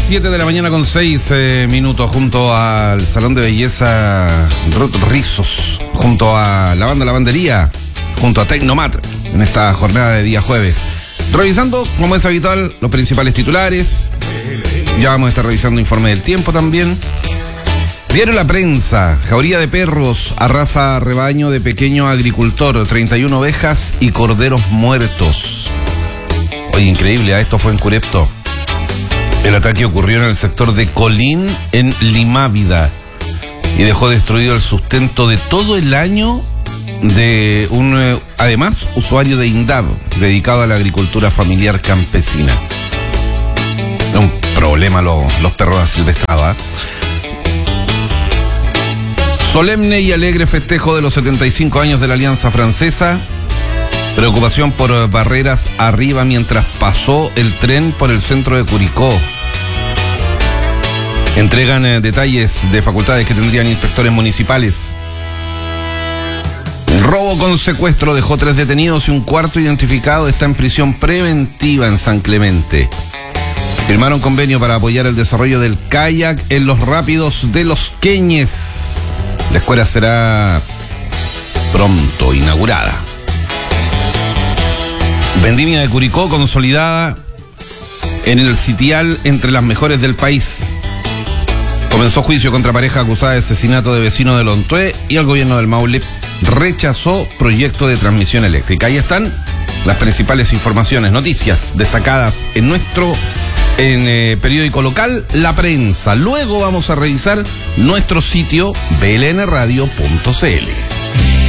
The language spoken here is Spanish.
7 de la mañana con 6 minutos, junto al Salón de Belleza Ruth Rizos, junto a la banda Lavandería, junto a Tecnomat, en esta jornada de día jueves. Revisando, como es habitual, los principales titulares. Ya vamos a estar revisando informe del tiempo también. Diario La Prensa: jauría de perros arrasa rebaño de pequeño agricultor, 31 ovejas y corderos muertos. Oye, increíble, esto fue en Curepto. El ataque ocurrió en el sector de Colín, en Limávida, y dejó destruido el sustento de todo el año de un, además, usuario de INDAV, dedicado a la agricultura familiar campesina. Es un problema los perros asilvestrados, ¿eh? Solemne y alegre festejo de los 75 años de la Alianza Francesa. Preocupación por barreras arriba mientras pasó el tren por el centro de Curicó. Entregan detalles de facultades que tendrían inspectores municipales. Robo con secuestro dejó 3 detenidos y un cuarto identificado está en prisión preventiva en San Clemente. Firmaron convenio para apoyar el desarrollo del kayak en los rápidos de Los Queñes. La escuela será pronto inaugurada. Vendimia de Curicó consolidada en el sitial entre las mejores del país. Comenzó juicio contra pareja acusada de asesinato de vecino de Lontué y el gobierno del Maule rechazó proyecto de transmisión eléctrica. Ahí están las principales informaciones, noticias destacadas en nuestro periódico local, La Prensa. Luego vamos a revisar nuestro sitio blnradio.cl.